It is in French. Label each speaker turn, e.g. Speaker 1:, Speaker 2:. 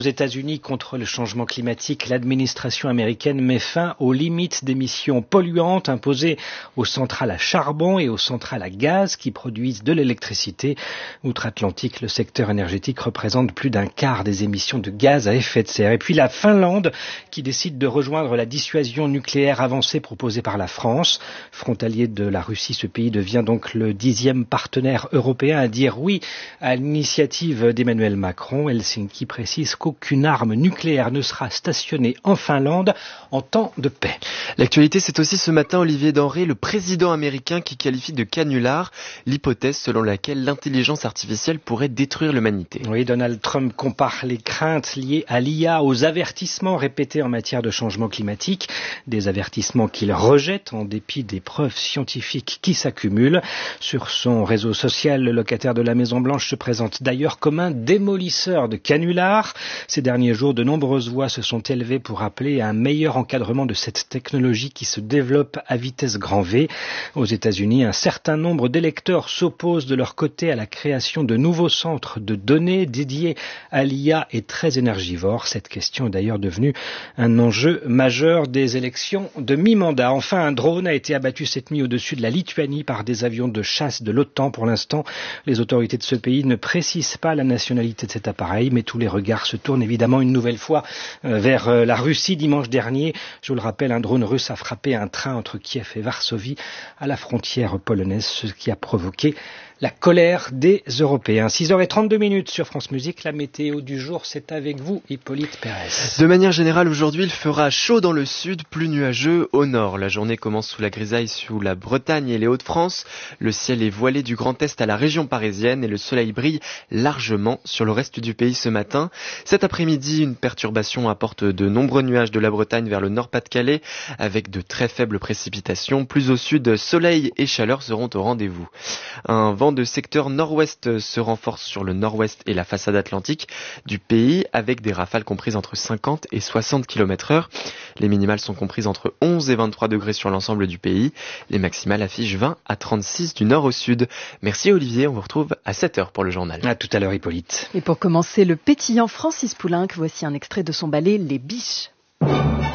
Speaker 1: Aux États-Unis, contre le changement climatique, l'administration américaine met fin aux limites d'émissions polluantes imposées aux centrales à charbon et aux centrales à gaz qui produisent de l'électricité. Outre-Atlantique, le secteur énergétique représente plus d'un quart des émissions de gaz à effet de serre. Et puis la Finlande qui décide de rejoindre la dissuasion nucléaire avancée proposée par la France. Frontalier de la Russie, ce pays devient donc le 10e partenaire européen à dire oui à l'initiative d'Emmanuel Macron. Helsinki précise qu'aucune arme nucléaire ne sera stationnée en Finlande en temps de paix.
Speaker 2: L'actualité, c'est aussi ce matin Olivier Denré, le président américain qui qualifie de canular l'hypothèse selon laquelle l'intelligence artificielle pourrait détruire l'humanité.
Speaker 1: Oui, Donald Trump compare les craintes liées à l'IA aux avertissements répétés en matière de changement climatique, des avertissements qu'il rejette en dépit des preuves scientifiques qui s'accumulent. Sur son réseau social, le locataire de la Maison-Blanche se présente d'ailleurs comme un démolisseur de canulars. Ces derniers jours, de nombreuses voix se sont élevées pour appeler à un meilleur encadrement de cette technologie qui se développe à vitesse grand V. Aux États-Unis, un certain nombre d'électeurs s'opposent de leur côté à la création de nouveaux centres de données dédiés à l'IA et très énergivores. Cette question est d'ailleurs devenue un enjeu majeur des élections de mi-mandat. Enfin, un drone a été abattu cette nuit au-dessus de la Lituanie par des avions de chasse de l'OTAN. Pour l'instant, les autorités de ce pays ne précisent pas la nationalité de cet appareil, mais tous les regards se tournent évidemment une nouvelle fois vers la Russie. Dimanche dernier, je vous le rappelle, un drone russe a frappé un train entre Kiev et Varsovie à la frontière polonaise, ce qui a provoqué la colère des Européens. 6h32 sur France Musique. La météo du jour, c'est avec vous, Hippolyte Pérez.
Speaker 2: De manière générale, aujourd'hui, il fera chaud dans le sud, plus nuageux au nord. La journée commence sous la grisaille sous la Bretagne et les Hauts-de-France. Le ciel est voilé du Grand Est à la région parisienne et le soleil brille largement sur le reste du pays ce matin. Cet après-midi, une perturbation apporte de nombreux nuages de la Bretagne vers le Nord-Pas-de-Calais avec de très faibles précipitations. Plus au sud, soleil et chaleur seront au rendez-vous. Un vent de secteur nord-ouest se renforce sur le nord-ouest et la façade atlantique du pays avec des rafales comprises entre 50 et 60 km/h. Les minimales sont comprises entre 11 et 23 degrés sur l'ensemble du pays. Les maximales affichent 20 à 36 du nord au sud. Merci Olivier, on vous retrouve à 7h pour le journal.
Speaker 1: À tout à l'heure Hippolyte.
Speaker 3: Et pour commencer, le pétillant Francis Poulenc, voici un extrait de son ballet Les Biches.